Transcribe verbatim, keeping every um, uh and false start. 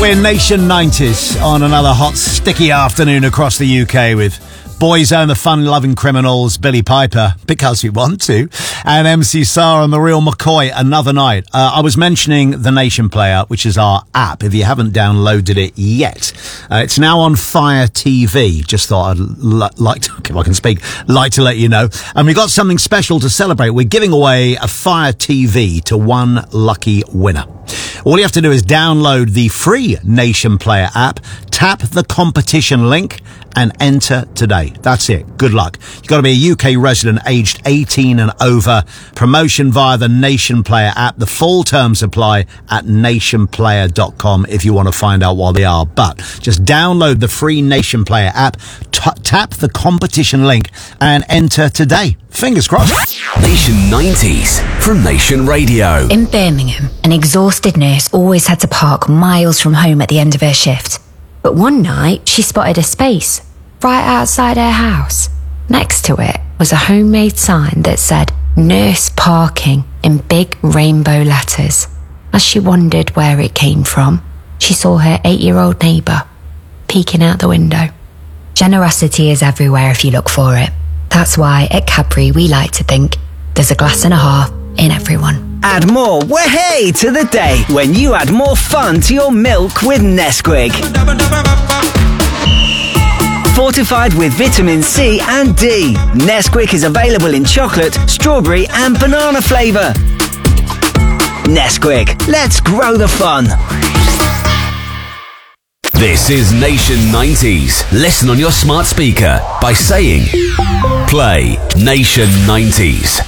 We're Nation nineties on another hot, sticky afternoon across the U K with Boyzone, the fun-loving criminals, Billy Piper, because we want to, and M C Sarr and the real McCoy, another night. Uh, I was mentioning the Nation Player, which is our app. If you haven't downloaded it yet, uh, it's now on Fire T V. Just thought I'd l- like to, if I can speak, like to let you know. And we've got something special to celebrate. We're giving away a Fire T V to one lucky winner. All you have to do is download the free Nation Player app, tap the competition link, and enter today. That's it. Good luck. You've got to be a U K resident aged eighteen and over. Promotion via the Nation Player app. The full terms apply at nation player dot com if you want to find out what they are. But just download the free Nation Player app, t- tap the competition link, and enter today. Fingers crossed. Nation nineties from Nation Radio. In Birmingham, an exhausted nurse always had to park miles from home at the end of her shift. But one night, she spotted a space right outside her house. Next to it was a homemade sign that said Nurse Parking in big rainbow letters. As she wondered where it came from, she saw her eight-year-old neighbour peeking out the window. Generosity is everywhere if you look for it. That's why at Cadbury we like to think there's a glass and a half in everyone. Add more way to the day when you add more fun to your milk with Nesquik. Fortified with vitamin C and D, Nesquik is available in chocolate, strawberry and banana flavour. Nesquik, let's grow the fun. This is Nation nineties. Listen on your smart speaker by saying, play Nation nineties.